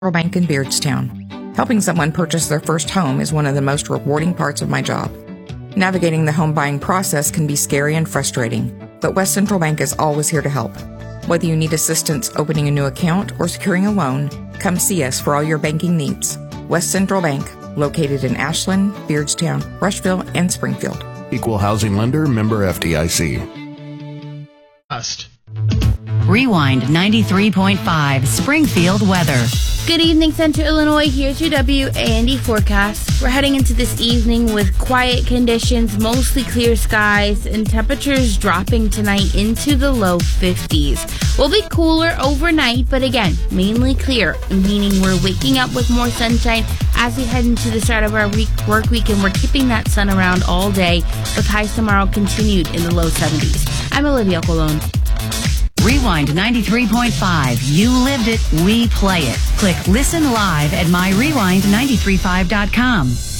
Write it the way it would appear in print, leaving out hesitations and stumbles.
Bank in Beardstown. Helping someone purchase their first home is one of the most rewarding parts of my job. Navigating the home buying process can be scary and frustrating, but West Central Bank is always here to help. Whether you need assistance opening a new account or securing a loan, come see us for all your banking needs. West Central Bank, located in Ashland, Beardstown, Rushville, and Springfield. Equal housing lender, member FDIC. Rewind 93.5 Springfield weather. Good evening, Central Illinois. Here's your WAND forecast. We're heading into this evening with quiet conditions, mostly clear skies, and temperatures dropping tonight into the low 50s. We'll be cooler overnight, but again, mainly clear, meaning we're waking up with more sunshine as we head into the start of our work week, and we're keeping that sun around all day, with highs tomorrow continued in the low 70s. I'm Olivia Colon. Rewind 93.5. You lived it, we play it. Click listen live at myrewind935.com.